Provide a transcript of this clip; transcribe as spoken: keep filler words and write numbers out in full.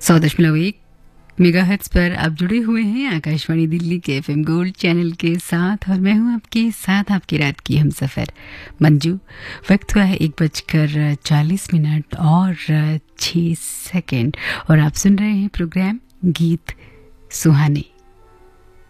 सौ दशमलव एक मेगाहर्ट्ज पर आप जुड़े हुए हैं आकाशवाणी दिल्ली के एफएम गोल्ड चैनल के साथ और मैं हूं आपके साथ आपकी रात की हमसफर मंजू। वक्त हुआ है एक बजकर चालीस मिनट और छः सेकंड और आप सुन रहे हैं प्रोग्राम गीत सुहाने।